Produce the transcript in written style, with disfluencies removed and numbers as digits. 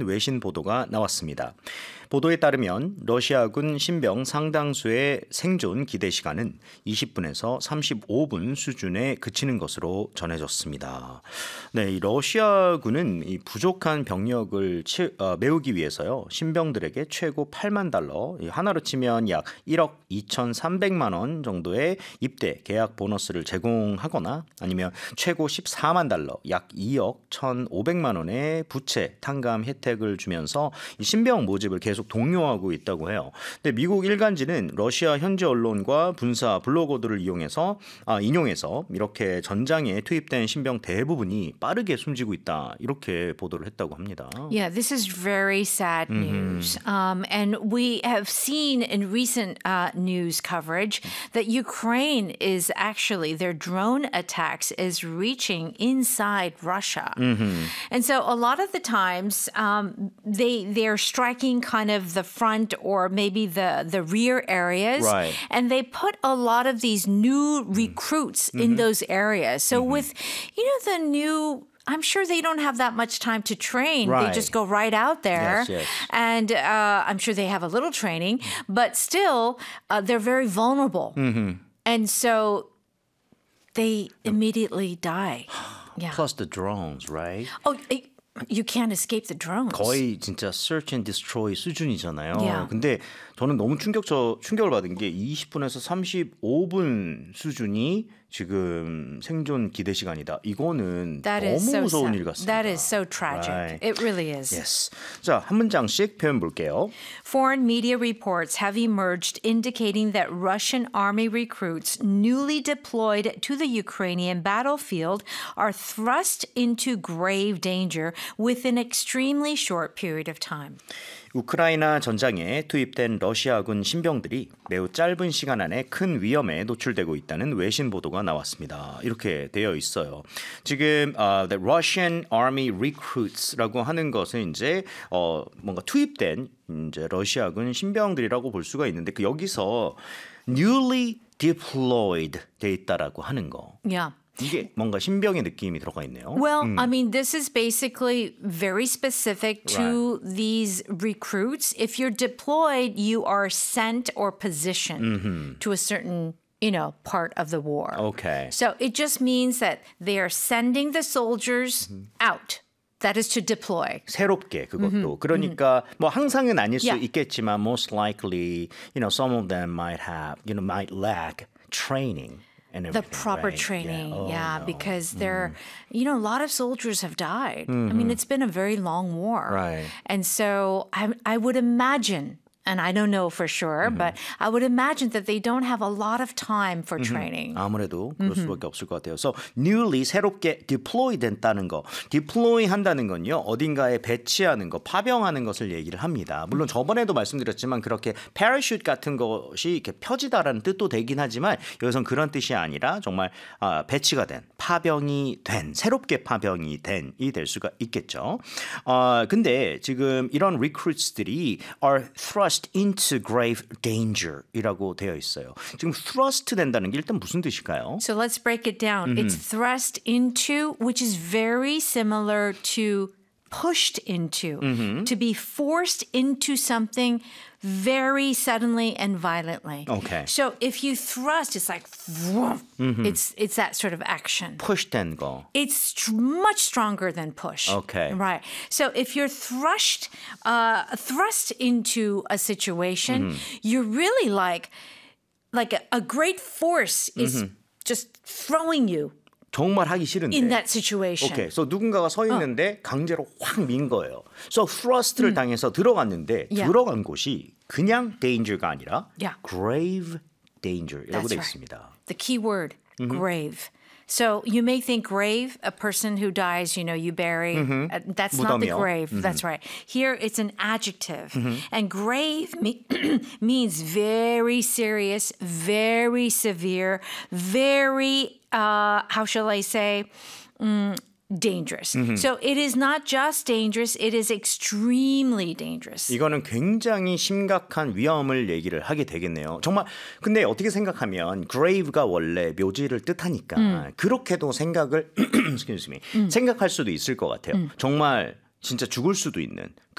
외신 보도가 나왔습니다. 보도에 따르면 러시아군 신병 상당수의 생존 기대 시간은 20분에서 35분 수준에 그치는 것으로 전해졌습니다. 네, 이 러시아군은 이 부족한 병력을 메우기 위해서요. 신병들에게 최고 8만 달러, 하나로 치면 약 1억 2,300만 원 정도의 입대 계약 보너스를 제공하거나 아니면 최고 14만 달러, 약 2억 1,500만 원의 부채 탕감 혜택을 주면서 이 신병 모집을 계속 독려하고 있다고 해요. 근데 미국 일간지는 러시아 현지 언론과 군사 블로거들을 인용해서 이렇게 전장에 투입된 신병 대부분이 빠르게 숨지고 있다 이렇게 보도를 했다고 합니다. Yeah, this is very sad news. And we have seen in recent news coverage that Ukraine is actually, their drone attacks is reaching inside Russia. And so a lot of the times they're striking kind of the front or maybe the rear areas. Right. And they put a lot of these new recruits in those areas. So with, the new... I'm sure they don't have that much time to train. Right. They just go right out there. Yes. And I'm sure they have a little training, but still, they're very vulnerable. And so they immediately die. Yeah. Plus the drones, right? Oh, you can't escape the drones. 거의 진짜 search and destroy 수준이잖아요. Yeah. 근데 저는 너무 충격을 받은 게 20분에서 35분 수준이 지금 생존 기대 시간이다. 이거는 That 너무 is so 무서운 sad. 일 같습니다. That is so tragic. Right. It really is. Yes. 자, 한 문장씩 표현 볼게요. Foreign media reports have emerged indicating that Russian army recruits newly deployed to the Ukrainian battlefield are thrust into grave danger within an extremely short period of time. 우크라이나 전장에 투입된 러시아군 신병들이 매우 짧은 시간 안에 큰 위험에 노출되고 있다는 외신 보도가 나왔습니다. 이렇게 되어 있어요. 지금 the Russian Army Recruits라고 하는 것은 이제 뭔가 투입된 이제 러시아군 신병들이라고 볼 수가 있는데 여기서 newly deployed 돼 있다라고 하는 거. Yeah. 이게 뭔가 신병의 느낌이 들어가 있네요. Well, I mean, this is basically very specific to these recruits. If you're deployed, you are sent or positioned to a certain, part of the war. Okay. So it just means that they are sending the soldiers out. That is to deploy. 새롭게 그것도. 그러니까 뭐 항상은 아닐 수 Yeah. 있겠지만 most likely, some of them might lack training. And The everything, proper right? training, Yeah. Oh, no. because they're, a lot of soldiers have died. I mean, it's been a very long war. Right. And so I would imagine, and I don't know for sure, but I would imagine that they don't have a lot of time for training. 아무래도 그럴 수밖에 없을 것 같아요. So newly 새롭게 deploy 된다는 거, deploy 한다는 건요 어딘가에 배치하는 거, 파병하는 것을 얘기를 합니다. 물론 저번에도 말씀드렸지만 그렇게 parachute 같은 것이 이렇게 펴지다라는 뜻도 되긴 하지만 여기선 그런 뜻이 아니라 정말 배치가 된, 파병이 된, 새롭게 파병이 된이 될 수가 있겠죠. 근데 지금 이런 recruits들이 are thrust into grave danger이라고 되어 있어요. 지금 thrust 된다는 게 일단 무슨 뜻일까요? So let's break it down. It's thrust into, which is very similar to pushed into, to be forced into something very suddenly and violently. Okay. So if you thrust, it's like, vroom. It's that sort of action. push된 거. It's much stronger than push. Okay. Right. So if you're thrust into a situation, you're really like a great force is just throwing you 정말 하기 싫은데. in that situation. 오케이. So 누군가가 서 있는데 강제로 확 민 거예요. So thrust를 당해서 들어갔는데 Yeah. 들어간 곳이 그냥 danger가 아니라 Yeah. grave danger이라고 That's 되어 right. 있습니다. The key word, grave. So you may think grave, a person who dies, you bury. That's not the 무덤이요. grave. That's right. Here it's an adjective. And grave means very serious, very severe, very, how shall I say, dangerous. So it is not just dangerous, it is extremely dangerous. 이거는 굉장히 심각한 위험을 얘기를 하게 되겠네요. 정말 근데 어떻게 생각하면 grave가 원래 묘지를 뜻하니까 그렇게도 생각을 excuse me, 생각할 수도 있을 것 같아요. 정말 진짜 죽을 수도 있는